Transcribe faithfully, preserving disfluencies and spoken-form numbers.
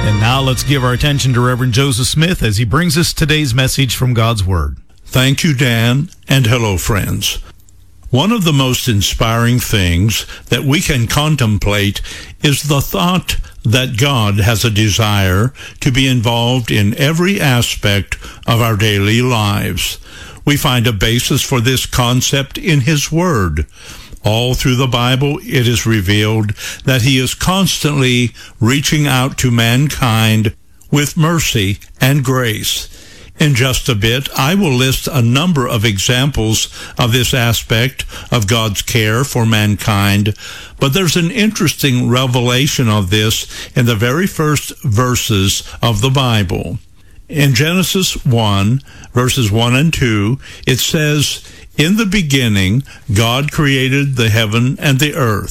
And now let's give our attention to Reverend Joseph Smith as he brings us today's message from God's Word. Thank you, Dan, and hello, friends. One of the most inspiring things that we can contemplate is the thought that God has a desire to be involved in every aspect of our daily lives. We find a basis for this concept in His Word. All through the Bible, it is revealed that He is constantly reaching out to mankind with mercy and grace. In just a bit, I will list a number of examples of this aspect of God's care for mankind, but there's an interesting revelation of this in the very first verses of the Bible. In Genesis one, verses one and two, it says, "In the beginning, God created the heaven and the earth.